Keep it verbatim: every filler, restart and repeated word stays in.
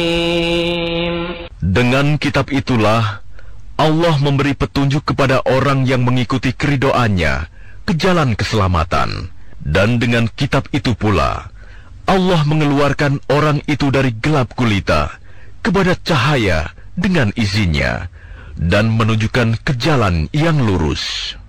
Dengan kitab itulah Allah memberi petunjuk kepada orang yang mengikuti keridoannya ke jalan keselamatan. Dan dengan kitab itu pula Allah mengeluarkan orang itu dari gelap gulita kepada cahaya dengan izinnya dan menunjukkan ke jalan yang lurus.